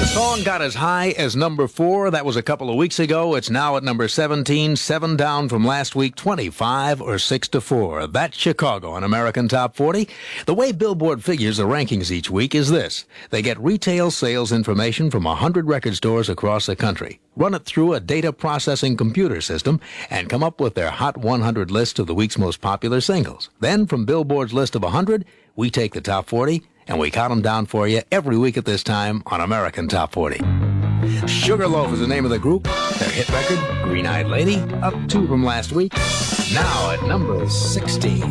The song got as high as number 4. That was a couple of weeks ago. It's now at number 17, 7 down from last week, 25 or 6 to 4. That's Chicago on American Top 40. The way Billboard figures the rankings each week is this. They get retail sales information from 100 record stores across the country, run it through a data processing computer system, and come up with their Hot 100 list of the week's most popular singles. Then, from Billboard's list of 100, we take the top 40, and we count them down for you every week at this time on American Top 40. Sugarloaf is the name of the group. Their hit record, Green Eyed Lady, up 2 from last week. Now at number 16.